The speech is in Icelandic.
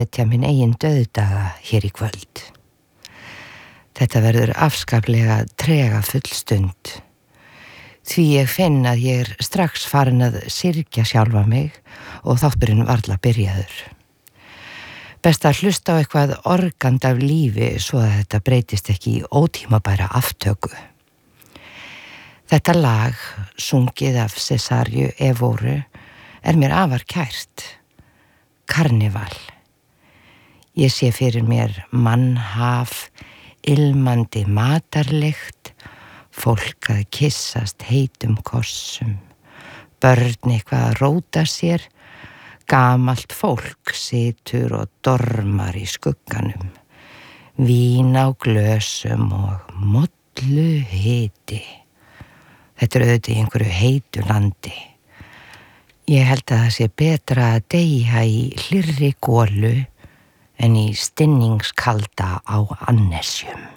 Setja minn eigin dauðdaga hér í kvöld. Þetta verður afskaplega trega fullstund. Því ég finn að ég strax farin að syrgja sjálfa mig og þátturinn varla byrjaður. Best að hlusta á eitthvað organd af lífi svo að þetta breytist ekki í ótímabæra aftöku. Þetta lag, sungið af Cesariu Evóru, mér afar kært. Karneval. Ég sé fyrir mér mannhaf, ilmandi matarlykt, fólk að kyssast heitum kossum, börn eitthvað að róta sér, gamalt fólk situr og dormar í skugganum, vín á glösum og mollu hiti. Þetta auðvitað í einhverju heitu landi. Ég held að það sé betra að deyja í hlýrri golu en í stinningskalda á Annesjum.